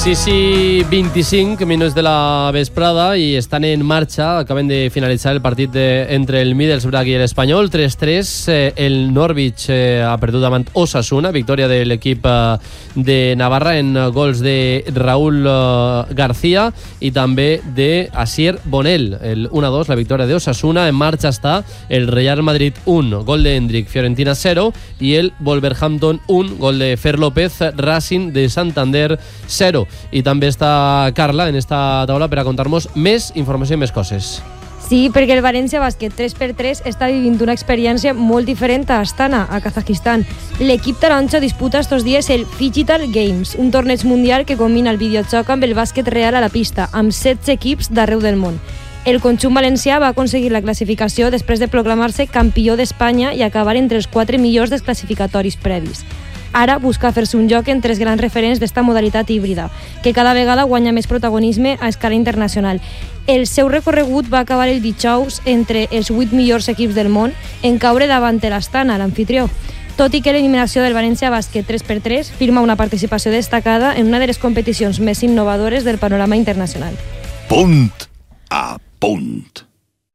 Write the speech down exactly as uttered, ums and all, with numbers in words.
sis i vint-i-cinc minuts de la vesprada i estan en marxa. Acaben de finalitzar el partit de, entre el Middlesbrough i l'Espanyol. tres tres. Eh, el Norwich eh, ha perdut davant Osasuna. Victòria de l'equip eh, de Navarra en gols de Raúl eh, García i també de Asier Bonel. El u a dos, la victòria de Osasuna. En marxa està el Real Madrid un, gol de Hendrik, Fiorentina cero, i el Wolverhampton un, gol de Fer López, Racing de Santander cero. I també està Carla en esta taula per a contar-nos més informació i més coses. Sí, perquè el València Bàsquet tres per tres està vivint una experiència molt diferent a Astana, a Kazajistan. L'equip taronja disputa estos dies el Digital Games, un torneig mundial que combina el videojoc amb el bàsquet real a la pista, amb setze equips d'arreu del món. El conjunt valencià va aconseguir la classificació després de proclamar-se campió d'Espanya i acabar entre els quatre millors dels classificatoris previs. Ara busca fer-se un lloc entre els grans referents d'esta modalitat híbrida, que cada vegada guanya més protagonisme a escala internacional. El seu recorregut va acabar el dijous entre els vuit millors equips del món en caure davant l'Astana, l'anfitrió. Tot i que l'eliminació del València Bàsquet tres per tres firma una participació destacada en una de les competicions més innovadores del panorama internacional. Punt a punt.